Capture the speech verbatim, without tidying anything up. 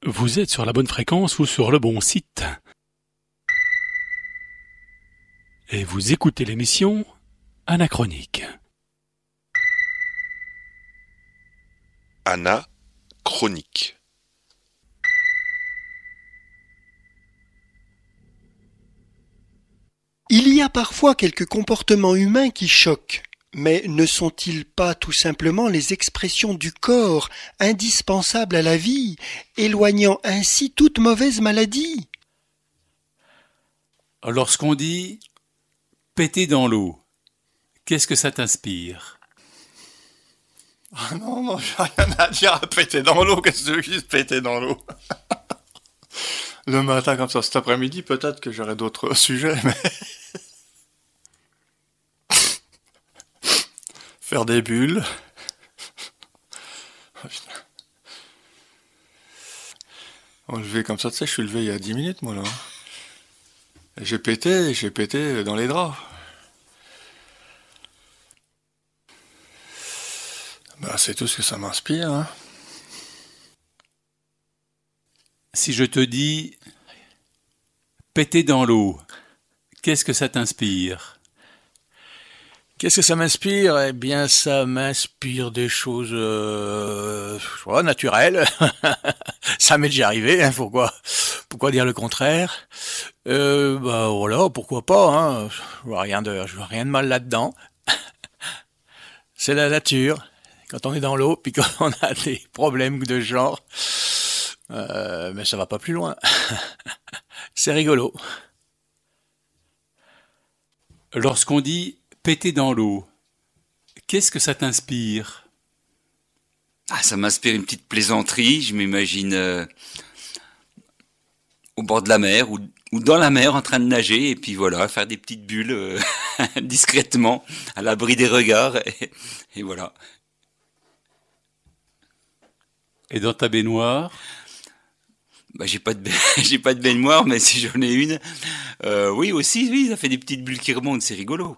Vous êtes sur la bonne fréquence ou sur le bon site. Et vous écoutez l'émission Anachronique. Anachronique. Il y a parfois quelques comportements humains qui choquent, mais ne sont-ils pas tout simplement les expressions du corps, indispensables à la vie, éloignant ainsi toute mauvaise maladie ? Lorsqu'on dit « péter dans l'eau », qu'est-ce que ça t'inspire ? Ah non, non, j'ai rien à dire à péter dans l'eau, qu'est-ce que je dis péter dans l'eau ? Le matin comme ça, cet après-midi, peut-être que j'aurai d'autres sujets, mais... Faire des bulles. On levé comme ça, tu sais, je suis levé il y a dix minutes, moi, là. Et j'ai pété, j'ai pété dans les draps. Bah, c'est tout ce que ça m'inspire, hein. Si je te dis « péter dans l'eau », qu'est-ce que ça t'inspire ? Qu'est-ce que ça m'inspire ? Eh bien, ça m'inspire des choses, euh, je vois, naturelles. Ça m'est déjà arrivé, hein, pourquoi, pourquoi dire le contraire ? euh, Bah voilà, pourquoi pas, hein. Je vois rien de, je vois rien de mal là-dedans. C'est la nature. Quand on est dans l'eau, puis quand on a des problèmes de ce genre, euh, mais ça va pas plus loin. C'est rigolo. Lorsqu'on dit « péter dans l'eau », qu'est-ce que ça t'inspire ? Ah, ça m'inspire une petite plaisanterie, je m'imagine euh, au bord de la mer ou, ou dans la mer en train de nager et puis voilà, faire des petites bulles euh, discrètement à l'abri des regards et, et voilà. Et dans ta baignoire ? Bah, j'ai pas de ba- j'ai pas de baignoire, mais si j'en ai une, euh, oui aussi, oui, ça fait des petites bulles qui remontent, c'est rigolo.